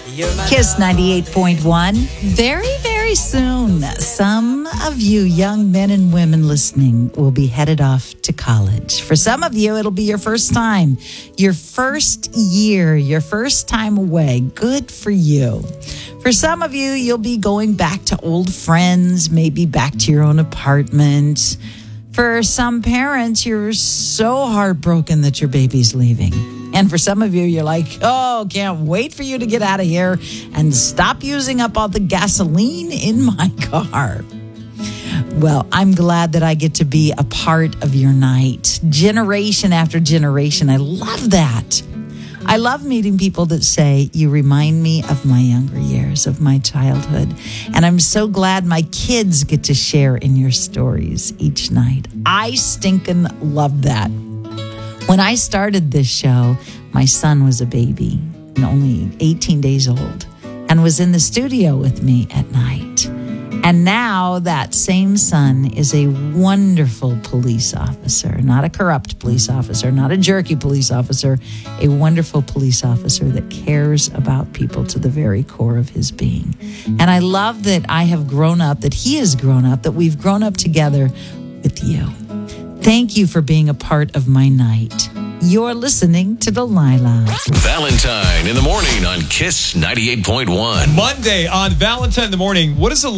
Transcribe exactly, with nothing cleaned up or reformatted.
Kiss ninety-eight point one. Very, very soon, some of you young men and women listening will be headed off to college. For some of you, it'll be your first time, your first year, your first time away. Good for you. For some of you, you'll be going back to old friends, maybe back to your own apartment. For some parents, you're so heartbroken that your baby's leaving. And for some of you, you're like, oh, can't wait for you to get out of here and stop using up all the gasoline in my car. Well, I'm glad that I get to be a part of your night, generation after generation. I love that. I love meeting people that say, you remind me of my younger years, of my childhood. And I'm so glad my kids get to share in your stories each night. I stinking love that. When I started this show, my son was a baby and only eighteen days old and was in the studio with me at night. And now that same son is a wonderful police officer, not a corrupt police officer, not a jerky police officer, a wonderful police officer that cares about people to the very core of his being. And I love that I have grown up, that he has grown up, that we've grown up together with you. Thank you for being a part of my night. You're listening to Delilah. Valentine in the morning on Kiss ninety-eight point one. Monday on Valentine in the morning. What is a